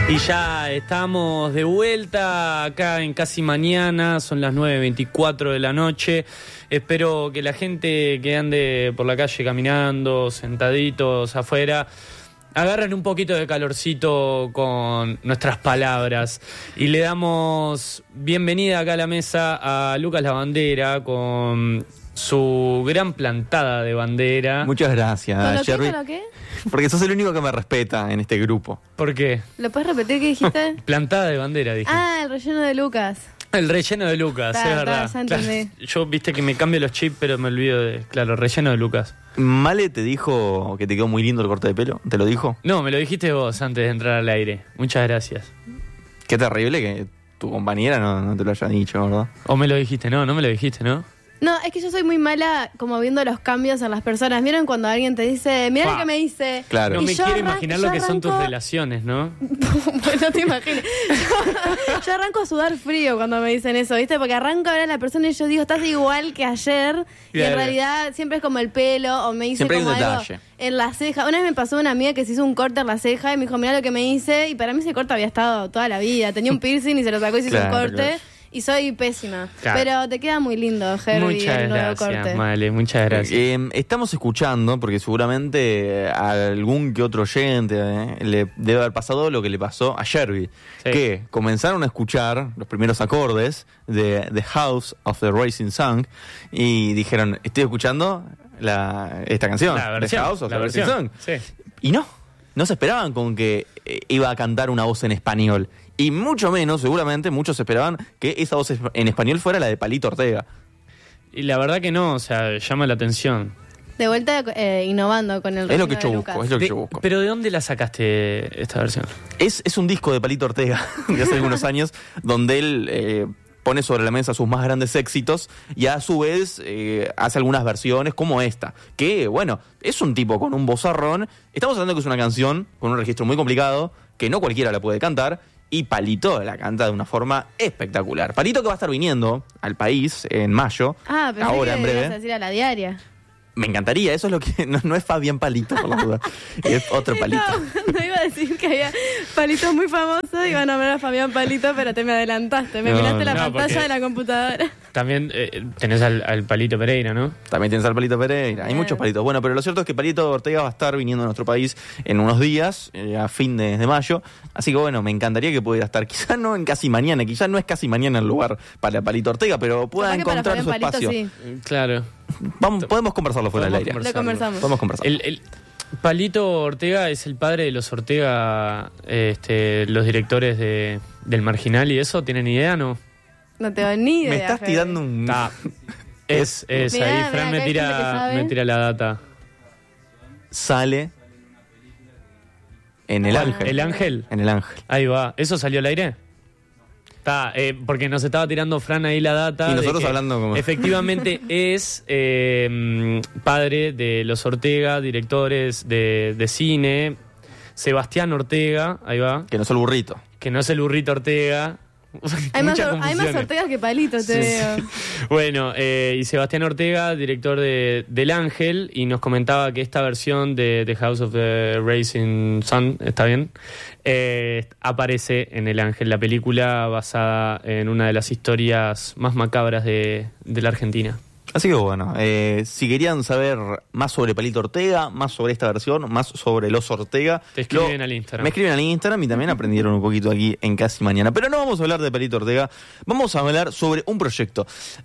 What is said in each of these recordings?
Y ya estamos de vuelta acá en Casi Mañana, son las 9:24 de la noche. Espero que la gente que ande por la calle caminando, sentaditos afuera, agarren un poquito de calorcito con nuestras palabras. Y le damos bienvenida acá a la mesa a Lucas La Bandera con su gran plantada de bandera. Muchas gracias, Sherry. ¿Con lo qué? Porque sos el único que me respeta en este grupo. ¿Por qué? ¿Lo puedes repetir qué dijiste? Plantada de bandera, dije. Ah, el relleno de Lucas. El relleno de Lucas, es verdad. Ya entendí. Claro, yo viste que me cambio los chips, pero me olvido de... Claro, relleno de Lucas. ¿Male te dijo que te quedó muy lindo el corte de pelo? ¿Te lo dijo? No, me lo dijiste vos antes de entrar al aire. Muchas gracias. Qué terrible que tu compañera no te lo haya dicho, ¿verdad? ¿O me lo dijiste? No me lo dijiste, ¿no? No, es que yo soy muy mala como viendo los cambios en las personas. ¿Vieron cuando alguien te dice, mira lo que me hice? Claro. No Y me yo quiero imaginar lo que son tus arranco- relaciones, ¿no? Pues no te imagines. Yo arranco a sudar frío cuando me dicen eso, ¿viste? Porque arranco a ver a la persona y yo digo, estás igual que ayer. Y Claro. en realidad siempre es como el pelo o me hice Siempre hay como un algo detalle. en la ceja. Una vez me pasó una amiga que se hizo un corte en la ceja y me dijo, mira lo que me hice. Y para mí ese corte había estado toda la vida. Tenía un piercing y se lo sacó y se hizo un Claro, corte. claro. Y soy pésima. Claro. Pero te queda muy lindo, Herbie, Muchas el nuevo gracias, corte. Male, muchas gracias. Estamos escuchando, porque seguramente a algún que otro oyente le debe haber pasado lo que le pasó a Sherby, Sí. que comenzaron a escuchar los primeros acordes de The House of the Rising Sun y dijeron, estoy escuchando esta canción, La versión, The House of la the Rising versión. Sun. Sí. Y no se esperaban con que iba a cantar una voz en español. Y mucho menos, seguramente, muchos esperaban que esa voz en español fuera la de Palito Ortega. Y la verdad que no, o sea, llama la atención. De vuelta innovando con el Es lo que relleno yo de busco, Lucas. es lo que yo busco. ¿Pero de dónde la sacaste esta versión? Es un disco de Palito Ortega de hace algunos años, donde él pone sobre la mesa sus más grandes éxitos y a su vez hace algunas versiones como esta, que bueno, es un tipo con un vozarrón. Estamos hablando que es una canción con un registro muy complicado, que no cualquiera la puede cantar, y Palito la canta de una forma espectacular. Palito que va a estar viniendo al país en mayo, Ah, pero ahora en ibas a breve. decir a la diaria. Me encantaría, eso es lo que no es Fabián Palito, por la duda, es otro Palito. No iba a decir que había palitos muy famosos y iban a nombrar a Fabián Palito, pero te me adelantaste. Me No, miraste la no, pantalla porque- de la computadora. También tenés al Palito Pereira, ¿no? También tienes al Palito Pereira, hay muchos palitos. Bueno, pero lo cierto es que Palito Ortega va a estar viniendo a nuestro país en unos días, a fin de mayo. Así que bueno, me encantaría que pudiera estar, quizás no en Casi Mañana, quizás no es Casi Mañana el lugar para Palito Ortega, pero pueda Capaz que para encontrar su Fabián Palito, espacio. sí. Claro. Podemos conversarlo fuera del aire. Podemos Lo conversamos. Podemos conversar. El Palito Ortega es el padre de los Ortega, los directores del Marginal y eso, ¿tienen idea, no? No tengo ni idea. Me estás Javi. tirando un... Está. Es Mirá, ahí, mirá, Fran acá hay gente que sabe. me tira la data. Sale en El Ángel. ¿El Ángel? En El Ángel. Ahí va. ¿Eso salió al aire? Está, porque nos estaba tirando Fran ahí la data. Y de nosotros que hablando como... Efectivamente es padre de los Ortega, directores de cine. Sebastián Ortega, ahí va. Que no es el burrito. Que no es el burrito Ortega. Hay más Muchas Ortegas confusiones. que Palitos, te veo. Bueno, y Sebastián Ortega, director del Ángel, y nos comentaba que esta versión de The House of the Rising Sun, ¿está bien? Aparece en El Ángel, la película basada en una de las historias más macabras de la Argentina. Así que bueno, si querían saber más sobre Palito Ortega, más sobre esta versión, más sobre los Ortega... Te escriben al Instagram. Me escriben al Instagram y también aprendieron un poquito aquí en Casi Mañana. Pero no vamos a hablar de Palito Ortega, vamos a hablar sobre un proyecto.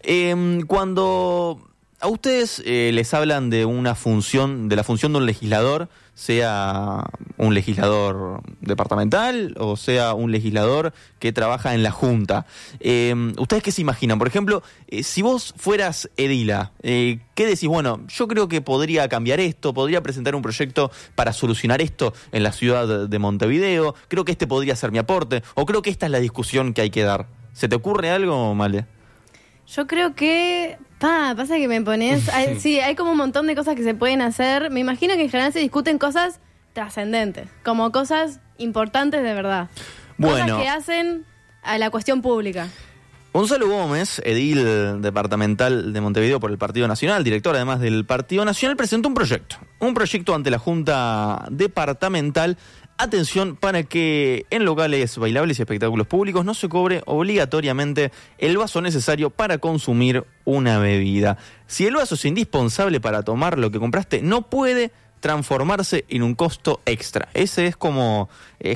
Cuando a ustedes les hablan de una función, de la función de un legislador, sea un legislador departamental o sea un legislador que trabaja en la Junta, ¿ustedes qué se imaginan? Por ejemplo, si vos fueras edila, ¿qué decís? Bueno, yo creo que podría cambiar esto, podría presentar un proyecto para solucionar esto en la ciudad de Montevideo, creo que este podría ser mi aporte, o creo que esta es la discusión que hay que dar. ¿Se te ocurre algo, Male? Yo creo que... pasa que me pones... sí, hay como un montón de cosas que se pueden hacer. Me imagino que en general se discuten cosas trascendentes, como cosas importantes de verdad. Bueno. Cosas que hacen a la cuestión pública. Gonzalo Gómez, edil departamental de Montevideo por el Partido Nacional, director además del Partido Nacional, presentó un proyecto ante la Junta Departamental Atención para que en locales bailables y espectáculos públicos no se cobre obligatoriamente el vaso necesario para consumir una bebida. Si el vaso es indispensable para tomar lo que compraste, no puede transformarse en un costo extra. Ese es como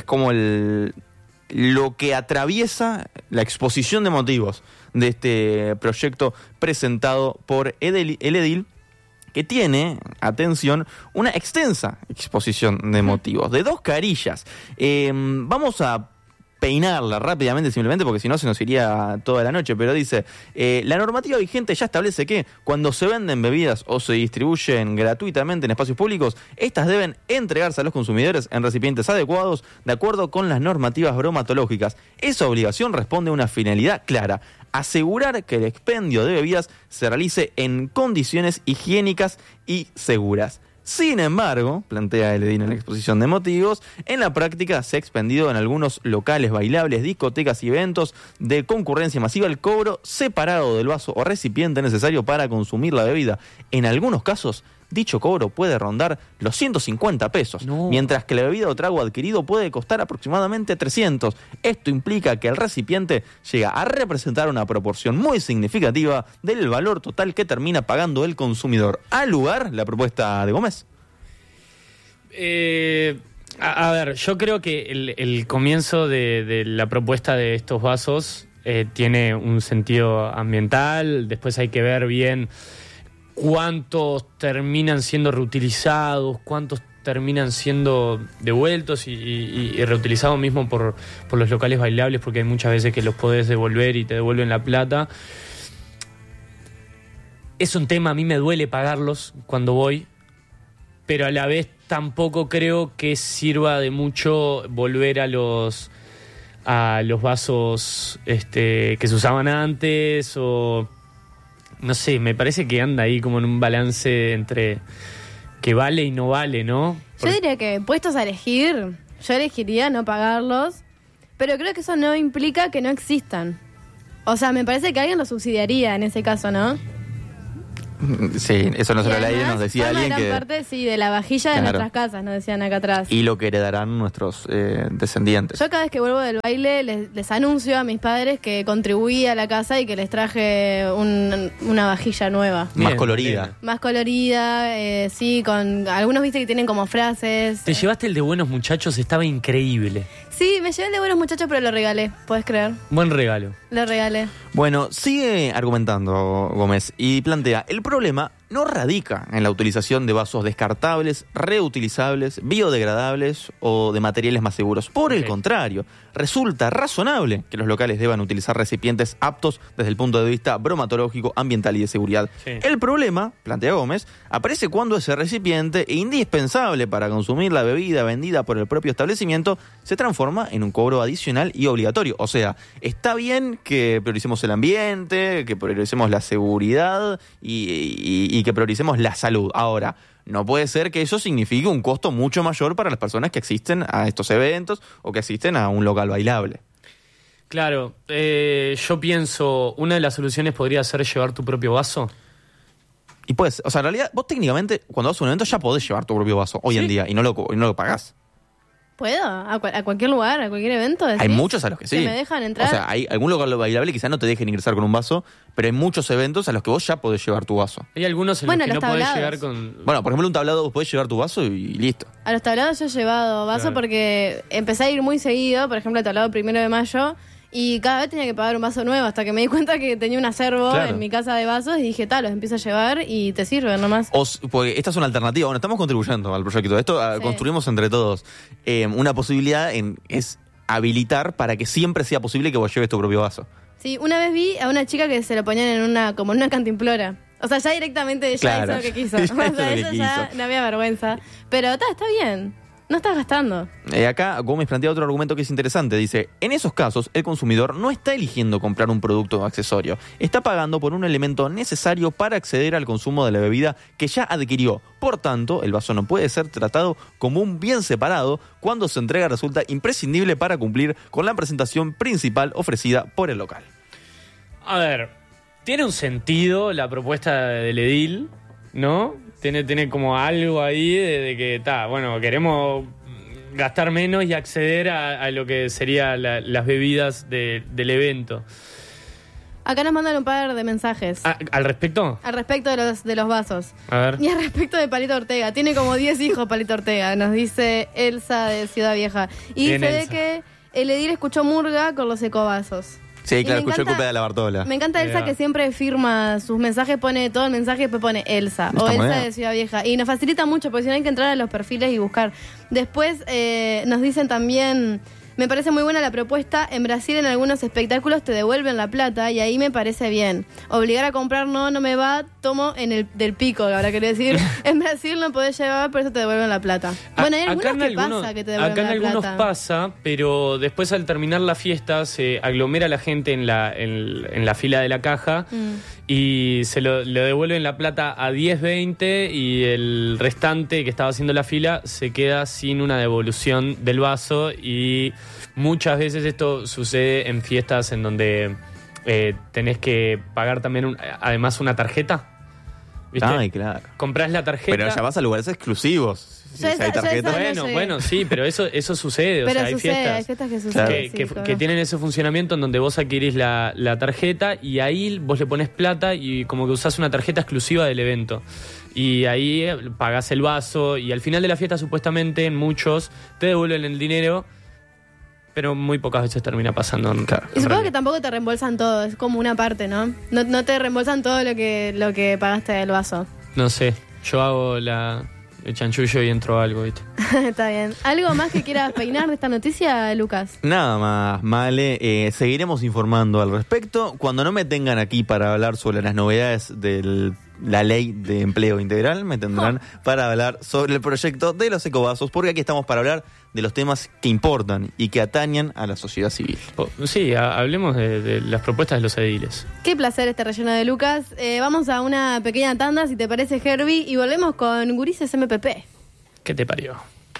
lo que atraviesa la exposición de motivos de este proyecto presentado por el edil, que tiene, atención, una extensa exposición de motivos, de 2 carillas. Vamos a peinarla rápidamente, simplemente porque si no se nos iría toda la noche, pero dice, la normativa vigente ya establece que cuando se venden bebidas o se distribuyen gratuitamente en espacios públicos, estas deben entregarse a los consumidores en recipientes adecuados de acuerdo con las normativas bromatológicas. Esa obligación responde a una finalidad clara: asegurar que el expendio de bebidas se realice en condiciones higiénicas y seguras. Sin embargo, plantea el edil en la exposición de motivos, en la práctica se ha expendido en algunos locales bailables, discotecas y eventos de concurrencia masiva el cobro separado del vaso o recipiente necesario para consumir la bebida. En algunos casos, dicho cobro puede rondar los 150 pesos, mientras que la bebida o trago adquirido puede costar aproximadamente 300. Esto implica que el recipiente llega a representar una proporción muy significativa del valor total que termina pagando el consumidor. ¿Al lugar la propuesta de Gómez? A ver, yo creo que el comienzo de la propuesta de estos vasos tiene un sentido ambiental. Después hay que ver bien cuántos terminan siendo reutilizados, cuántos terminan siendo devueltos y reutilizados mismo por los locales bailables, porque hay muchas veces que los podés devolver y te devuelven la plata. Es un tema, a mí me duele pagarlos cuando voy, pero a la vez tampoco creo que sirva de mucho volver a los vasos que se usaban antes, o no sé, me parece que anda ahí como en un balance entre que vale y no vale, ¿no? Yo diría que, puestos a elegir, yo elegiría no pagarlos, pero creo que eso no implica que no existan. O sea, me parece que alguien lo subsidiaría en ese caso, ¿no? Sí, eso no se lo leí, nos decía alguien que... parte, sí, de la vajilla de nuestras casas, nos decían acá atrás. Y lo que heredarán nuestros descendientes. Yo cada vez que vuelvo del baile les anuncio a mis padres que contribuí a la casa y que les traje una vajilla nueva. Más colorida. Bien. Más colorida, sí, con algunos viste que tienen como frases. Te llevaste el de Buenos Muchachos, estaba increíble. Sí, me llevé el de Buenos Muchachos, pero lo regalé, ¿puedes creer? Buen regalo. Lo regalé. Bueno, sigue argumentando Gómez y plantea: el problema no radica en la utilización de vasos descartables, reutilizables, biodegradables o de materiales más seguros. Por el contrario, resulta razonable que los locales deban utilizar recipientes aptos desde el punto de vista bromatológico, ambiental y de seguridad. Sí. El problema, plantea Gómez, aparece cuando ese recipiente, indispensable para consumir la bebida vendida por el propio establecimiento, se transforma en un cobro adicional y obligatorio. O sea, está bien que prioricemos el ambiente, que prioricemos la seguridad y que prioricemos la salud. Ahora, no puede ser que eso signifique un costo mucho mayor para las personas que asisten a estos eventos o que asisten a un local bailable. Claro, yo pienso, una de las soluciones podría ser llevar tu propio vaso. Y pues, o sea, en realidad, vos técnicamente, cuando vas a un evento ya podés llevar tu propio vaso hoy en día y no lo pagás. ¿Puedo? ¿A cualquier lugar? ¿A cualquier evento? ¿Decís? Hay muchos a los que sí. ¿Que me dejan entrar? O sea, hay algún lugar bailable quizás no te dejen ingresar con un vaso, pero hay muchos eventos a los que vos ya podés llevar tu vaso. Hay algunos en los que no podés llegar con... Bueno, por ejemplo, un tablado vos podés llevar tu vaso y listo. A los tablados yo he llevado vaso porque empecé a ir muy seguido, por ejemplo, al tablado 1 de mayo, y cada vez tenía que pagar un vaso nuevo, hasta que me di cuenta que tenía un acervo en mi casa de vasos y dije, los empiezo a llevar y te sirven nomás. Porque esta es una alternativa. Bueno, estamos contribuyendo al proyecto. Esto construimos entre todos. Una posibilidad es habilitar para que siempre sea posible que vos lleves tu propio vaso. Sí, una vez vi a una chica que se lo ponían en una cantimplora. O sea, ya directamente ella hizo lo que quiso. O sea, ella ya no había vergüenza. Pero está bien. No estás gastando. Acá Gómez plantea otro argumento que es interesante. Dice, en esos casos, el consumidor no está eligiendo comprar un producto o accesorio. Está pagando por un elemento necesario para acceder al consumo de la bebida que ya adquirió. Por tanto, el vaso no puede ser tratado como un bien separado. Cuando se entrega resulta imprescindible para cumplir con la presentación principal ofrecida por el local. A ver, tiene un sentido la propuesta del edil, ¿no? Tiene como algo ahí de que, bueno, queremos gastar menos y acceder a lo que serían las bebidas del evento. Acá nos mandan un par de mensajes. ¿Al respecto? Al respecto de los vasos. A ver. Y al respecto de Palito Ortega. Tiene como 10 hijos Palito Ortega, nos dice Elsa de Ciudad Vieja. Y Bien, se ve Elsa. que el edil escuchó murga con los ecovasos. Sí, claro, Y me escuchó el encanta- culpa de la Bartola. Me encanta Elsa, que siempre firma sus mensajes, pone todo el mensaje y después pone Elsa. Está O muy Elsa bien. de Ciudad Vieja. Y nos facilita mucho, porque si no hay que entrar a los perfiles y buscar. Después nos dicen también... Me parece muy buena la propuesta. En Brasil en algunos espectáculos te devuelven la plata y ahí me parece bien. Obligar a comprar no me va, tomo en el del pico, ahora quiero decir. En Brasil no podés llevar, por eso te devuelven la plata. Bueno, hay algunos que pasa que te devuelven acá en la algunos plata. pasa, pero después al terminar la fiesta se aglomera la gente en la fila de la caja y le devuelven la plata a 10, 20 y el restante que estaba haciendo la fila se queda sin una devolución del vaso y muchas veces esto sucede en fiestas en donde tenés que pagar también además una tarjeta. ¿Viste? Ay, claro. Comprás la tarjeta. Pero ya vas a lugares exclusivos. Si Ya hay esa- tarjeta. ya esa- Bueno, sí, pero eso sucede. Pero o sea, sucede, hay hay fiestas fiestas que Claro. suceden. sí, que correcto. tienen ese funcionamiento en donde vos adquirís la tarjeta y ahí vos le pones plata y como que usás una tarjeta exclusiva del evento. Y ahí pagás el vaso y al final de la fiesta supuestamente en muchos te devuelven el dinero, pero muy pocas veces termina pasando. Y supongo que tampoco te reembolsan todo, es como una parte, ¿no? No te reembolsan todo lo que pagaste del vaso. No sé, yo hago el chanchullo y entro a algo, ¿viste? Está bien. ¿Algo más que quieras peinar de esta noticia, Lucas? Nada más, Male. Seguiremos informando al respecto. Cuando no me tengan aquí para hablar sobre las novedades de la ley de empleo integral, me tendrán para hablar sobre el proyecto de los ecovasos, porque aquí estamos para hablar de los temas que importan y que atañan a la sociedad civil. Sí, hablemos de las propuestas de los ediles. Qué placer este relleno de Lucas. Vamos a una pequeña tanda, si te parece, Herbie, y volvemos con Gurises MPP. ¿Qué te parió?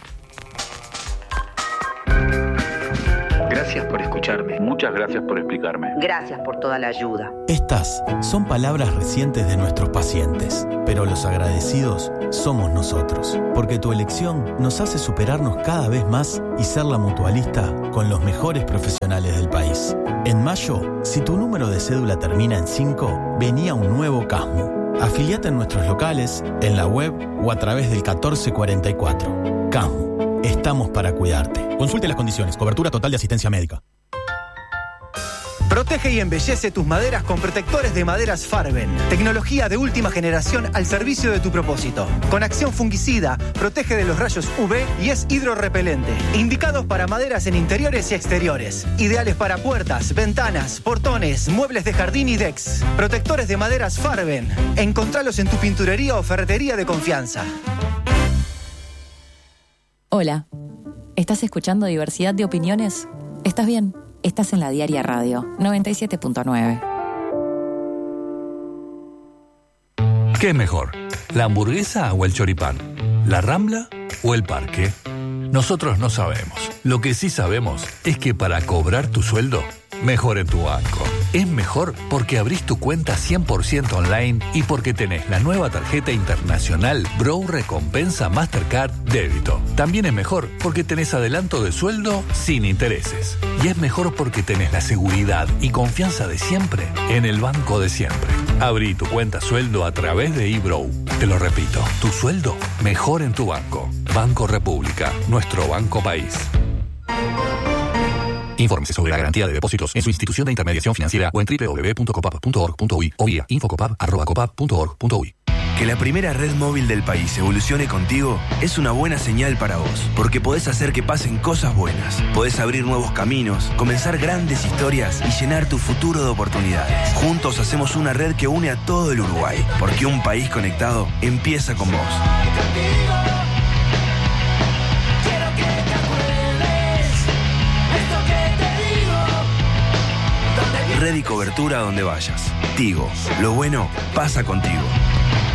Gracias por escucharme. Muchas gracias por explicarme. Gracias por toda la ayuda. Estas son palabras recientes de nuestros pacientes, pero los agradecidos somos nosotros, porque tu elección nos hace superarnos cada vez más y ser la mutualista con los mejores profesionales del país. En mayo, si tu número de cédula termina en 5, venía un nuevo CASMU. Afiliate en nuestros locales, en la web o a través del 1444. CASMU, estamos para cuidarte. Consulte las condiciones, cobertura total de asistencia médica. Protege y embellece tus maderas con protectores de maderas Farben. Tecnología de última generación al servicio de tu propósito. Con acción fungicida, protege de los rayos UV y es hidrorrepelente. Indicados para maderas en interiores y exteriores. Ideales para puertas, ventanas, portones, muebles de jardín y decks. Protectores de maderas Farben. Encontralos en tu pinturería o ferretería de confianza. Hola. ¿Estás escuchando Diversidad de Opiniones? ¿Estás bien? Estás en la Diaria Radio 97.9. ¿Qué es mejor? ¿La hamburguesa o el choripán? ¿La Rambla o el parque? Nosotros no sabemos. Lo que sí sabemos es que para cobrar tu sueldo, mejor en tu banco. Es mejor porque abrís tu cuenta 100% online y porque tenés la nueva tarjeta internacional Bro Recompensa Mastercard Débito. También es mejor porque tenés adelanto de sueldo sin intereses. Y es mejor porque tenés la seguridad y confianza de siempre en el banco de siempre. Abrí tu cuenta sueldo a través de eBrow. Te lo repito, tu sueldo mejor en tu banco. Banco República, nuestro banco país. Infórmese sobre la garantía de depósitos en su institución de intermediación financiera o en www.copap.org.uy o vía infocopap@copap.org.uy. Que la primera red móvil del país evolucione contigo es una buena señal para vos, porque podés hacer que pasen cosas buenas. Podés abrir nuevos caminos, comenzar grandes historias y llenar tu futuro de oportunidades. Juntos hacemos una red que une a todo el Uruguay, porque un país conectado empieza con vos. Red y cobertura donde vayas. Tigo, lo bueno pasa contigo.